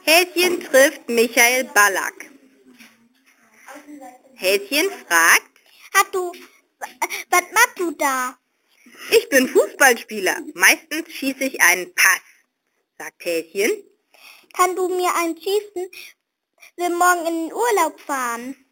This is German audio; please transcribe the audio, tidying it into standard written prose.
Häschen trifft Michael Ballack. Häschen fragt: Was machst du da? Ich bin Fußballspieler. Meistens schieße ich einen Pass, sagt Häschen. Kannst du mir einen schießen? Wir morgen in den Urlaub fahren.